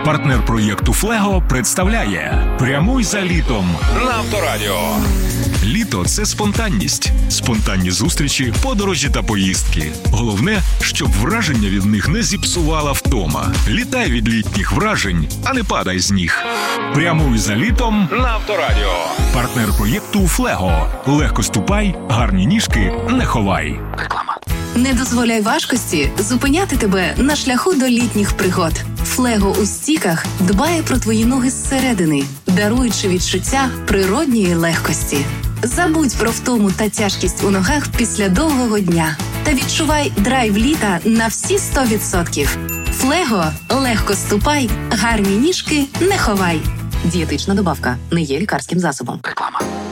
Партнер проєкту «Флего» представляє «Прямуй за літом» на Авторадіо. Літо – це спонтанність. Спонтанні зустрічі, подорожі та поїздки. Головне, щоб враження від них не зіпсувала втома. Літай від літніх вражень, а не падай з ніг. «Прямуй за літом» на Авторадіо. Партнер проєкту «Флего». Легко ступай, гарні ніжки не ховай. Реклама. Не дозволяй важкості зупиняти тебе на шляху до літніх пригод. «Флего» у стіках дбає про твої ноги зсередини, даруючи відчуття природньої легкості. Забудь про втому та тяжкість у ногах після довгого дня та відчувай драйв літа на всі 100%. «Флего» – легко ступай, гарні ніжки не ховай. Дієтична добавка не є лікарським засобом. Реклама.